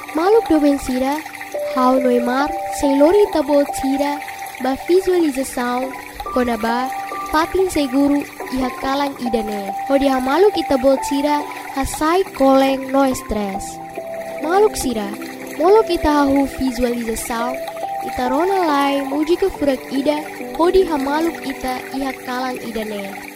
Maluk doben sira, hau noimar, senlori tabo sira, ba visualização, konaba, patin seguru, iha kalang idane. Hodi ha maluk itabo sira, hasai koleng no stress. Maluk sira, molok ita hahu visualização, ita rona lai muji ke furak ida, hodi ha maluk ita iha kalang idane.